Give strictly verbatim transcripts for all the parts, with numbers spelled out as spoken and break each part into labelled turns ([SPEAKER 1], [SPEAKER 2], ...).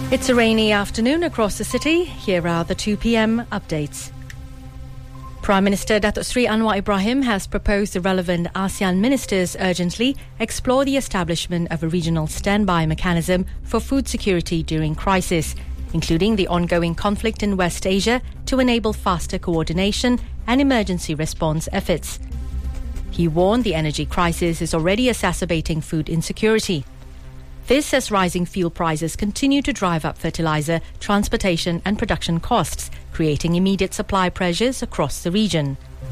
[SPEAKER 1] It's a rainy afternoon across the city. Here are the two p.m. updates. Prime Minister Datuk Sri Anwar Ibrahim has proposed the relevant ASEAN ministers urgently explore the establishment of a regional standby mechanism for food security during crisis, including the ongoing conflict in West Asia, to enable faster coordination and emergency response efforts. He warned the energy crisis is already exacerbating food insecurity. This as rising fuel prices continue to drive up fertilizer, transportation and production costs, creating immediate supply pressures across the region.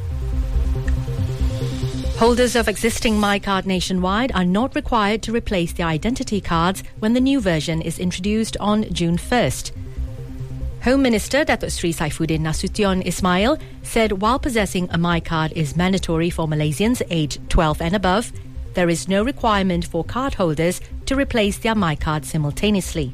[SPEAKER 1] Holders of existing MyCard nationwide are not required to replace their identity cards when the new version is introduced on June first. Home Minister Datuk Sri Saifuddin Nasution Ismail said while possessing a MyCard is mandatory for Malaysians aged twelve and above, there is no requirement for cardholders to replace their MyCard simultaneously.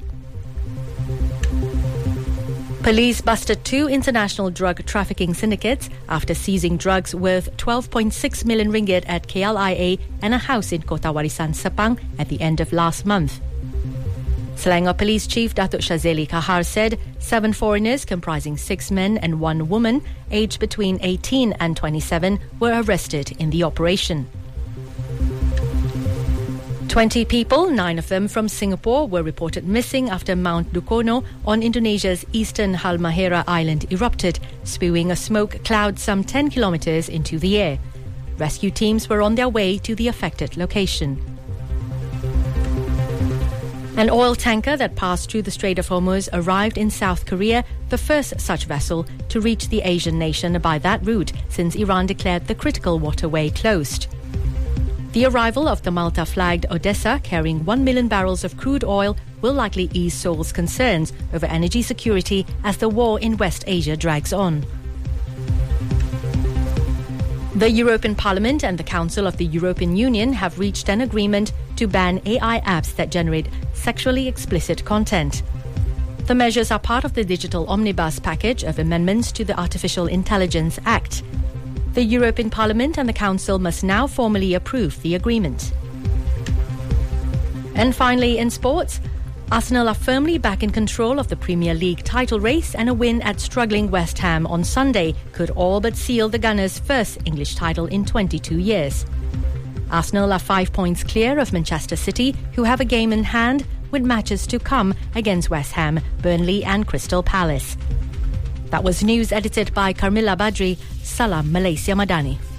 [SPEAKER 1] Police busted two international drug trafficking syndicates after seizing drugs worth twelve point six million ringgit at K L I A and a house in Kota Warisan Sepang at the end of last month. Selangor Police Chief Datuk Shazeli Kahar said seven foreigners comprising six men and one woman aged between eighteen and twenty-seven were arrested in the operation. twenty people, nine of them from Singapore, were reported missing after Mount Dukono on Indonesia's eastern Halmahera Island erupted, spewing a smoke cloud some ten kilometres into the air. Rescue teams were on their way to the affected location. An oil tanker that passed through the Strait of Hormuz arrived in South Korea, the first such vessel to reach the Asian nation by that route since Iran declared the critical waterway closed. The arrival of the Malta-flagged Odessa carrying one million barrels of crude oil will likely ease Seoul's concerns over energy security as the war in West Asia drags on. The European Parliament and the Council of the European Union have reached an agreement to ban A I apps that generate sexually explicit content. The measures are part of the Digital Omnibus package of amendments to the Artificial Intelligence Act. The European Parliament and the Council must now formally approve the agreement. And finally, in sports, Arsenal are firmly back in control of the Premier League title race, and a win at struggling West Ham on Sunday could all but seal the Gunners' first English title in twenty-two years. Arsenal are five points clear of Manchester City, who have a game in hand with matches to come against West Ham, Burnley and Crystal Palace. That was news edited by Carmilla Badri. Salam Malaysia Madani.